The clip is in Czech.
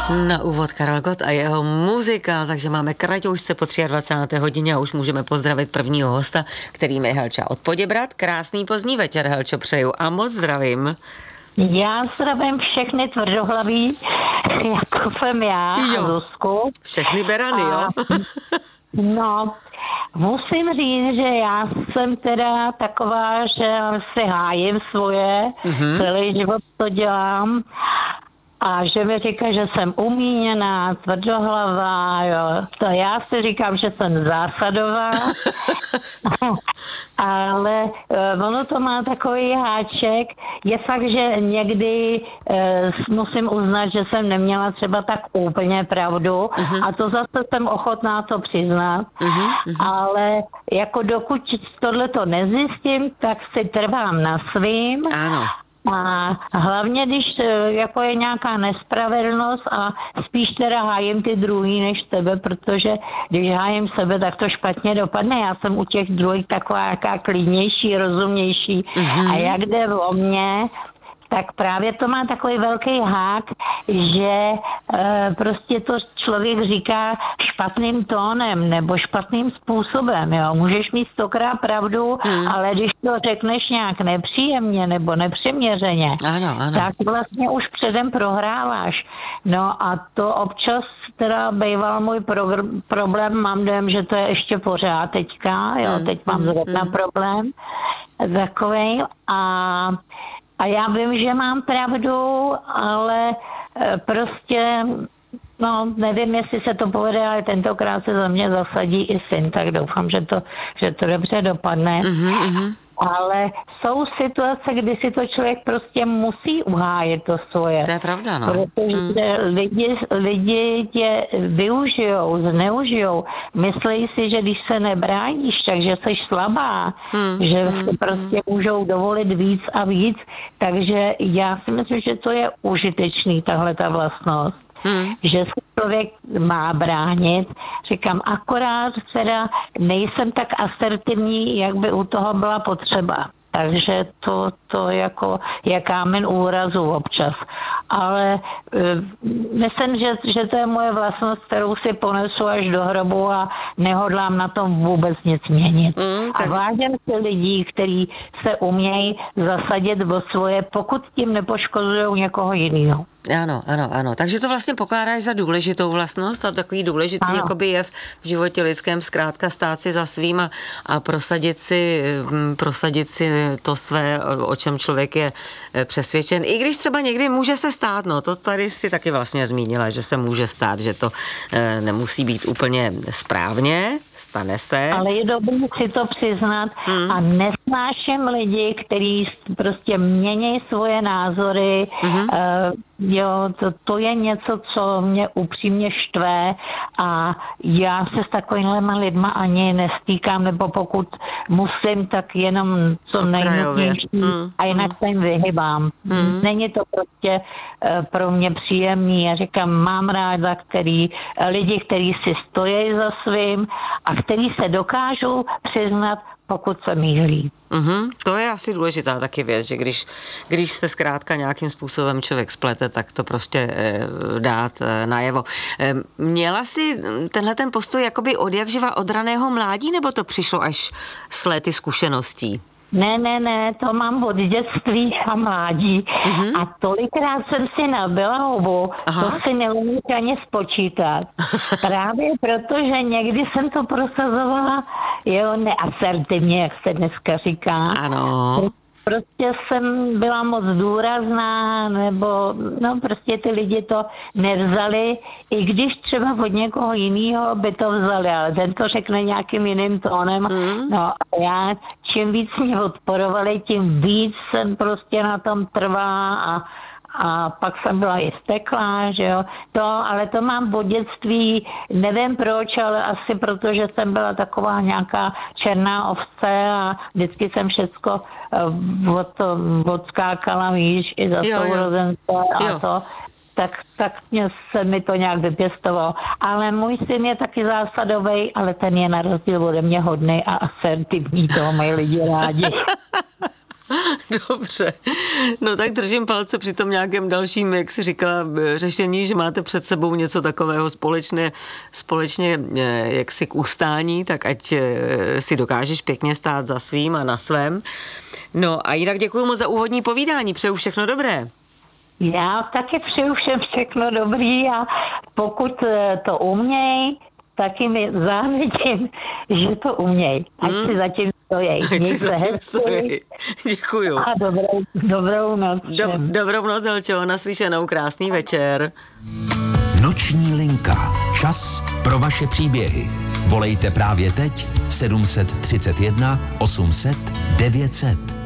Na úvod Karel Gott a jeho muzika, takže máme Kraťoušce po 23. hodině a už můžeme pozdravit prvního hosta, kterým je Helča od Poděbrad. Krásný pozdní večer, Helčo, přeju a moc zdravím. Já zdravím všechny tvrdohlaví, jako jsem já a Zuzku. Všechny berany, jo? No, musím říct, že já jsem teda taková, že si hájím svoje, celý život to dělám. A že mi říká, že jsem umíněná, tvrdohlavá, jo. To já si říkám, že jsem zásadová. Ale ono to má takový háček. Je fakt, že někdy musím uznat, že jsem neměla třeba tak úplně pravdu. A to zase jsem ochotná to přiznat. Ale jako dokud tohleto nezjistím, tak si trvám na svým. Ano. A hlavně, když jako je nějaká nespravedlnost a spíš teda hájím ty druhý než tebe, protože když hájím sebe, tak to špatně dopadne. Já jsem u těch druhých taková jaká klidnější, rozumnější. A jak jde o mě, tak právě to má takový velký hák, že prostě to člověk říká špatným tónem nebo špatným způsobem. Jo. Můžeš mít 100krát pravdu, ale když to řekneš nějak nepříjemně nebo nepřiměřeně, tak vlastně už předem prohráváš. No a to občas teda býval můj problém, mám dojem, že to je ještě pořád teďka, jo, teď mám zrovna problém takovej a já vím, že mám pravdu, ale prostě, no nevím, jestli se to povede, ale tentokrát se za mě zasadí i syn, tak doufám, že to dobře dopadne. Ale jsou situace, kdy si to člověk prostě musí uhájit to svoje. To je pravda, no. Protože lidi tě využijou, zneužijou. Myslí si, že když se nebráníš, takže jsi slabá, že si prostě můžou dovolit víc a víc. Takže já si myslím, že to je užitečný, tahle ta vlastnost. Že se člověk má bránit. Říkám, akorát teda nejsem tak asertivní, jak by u toho byla potřeba. Takže to jako je kámen úrazu občas. Ale myslím, že to je moje vlastnost, kterou si ponesu až do hrobu a nehodlám na tom vůbec nic měnit. A vážím si lidí, kteří se umějí zasadit o svoje, pokud tím nepoškozují někoho jiného. Ano. Takže to vlastně pokládáš za důležitou vlastnost a takový důležitý jakoby je v životě lidském zkrátka stát si za svým a prosadit si to své, o čem člověk je přesvědčen. I když třeba někdy může se stát, no to tady si taky vlastně zmínila, že se může stát, že to nemusí být úplně správně, stane se. Ale je dobré si to přiznat a nesnáším lidi, kteří prostě mění svoje názory. Jo, to je něco, co mě upřímně štve a já se s takovýmhle lidma ani nestýkám, nebo pokud musím, tak jenom co nejnutnější a jinak se jim vyhybám. Není to prostě pro mě příjemný. Já říkám, mám ráda lidi, kteří si stojí za svým a kteří se dokážou přiznat, pokud se mýlí. To je asi důležitá taky věc, že když se zkrátka nějakým způsobem člověk splete, tak to prostě dát najevo. Měla si tenhle ten postoj jakoby od jakživa od raného mládí, nebo to přišlo až s léty zkušeností? Ne, to mám od dětství a mládí. A tolikrát jsem si nabila hubu, to si neumím ani spočítat. Právě proto, že někdy jsem to prosazovala, neasertivně, jak se dneska říká. Ano. Prostě jsem byla moc důrazná, nebo prostě ty lidi to nevzali, i když třeba od někoho jiného by to vzali, ale ten to řekne nějakým jiným tónem. No a já, čím víc mě odporovali, tím víc jsem prostě na tom trvá a pak jsem byla i steklá, že jo. Ale to mám od dětství, nevím proč, ale asi proto, že jsem byla taková nějaká černá ovce a vždycky jsem všecko odskákala, víš, i za sourozence a to. Tak se mi to nějak vypěstovalo. Ale můj syn je taky zásadový, ale ten je na rozdíl ode mě hodnej a asertivní, toho mají lidi rádi. Dobře. No tak držím palce při tom nějakém dalším, jak jsi říkala, řešení, že máte před sebou něco takového společně jaksi k ustání, tak ať si dokážeš pěkně stát za svým a na svém. No a jinak děkuji moc za úvodní povídání, přeju všechno dobré. Já taky přeju všem všechno dobrý a pokud to uměj, taky mi závidím, že to uměj. Ať si zatím stojí. Ať si zatím stojí. Děkuju. A dobrou noc. Dobrou noc, Helčo, naslyšenou, krásný večer. Noční linka. Čas pro vaše příběhy. Volejte právě teď 731 800 900.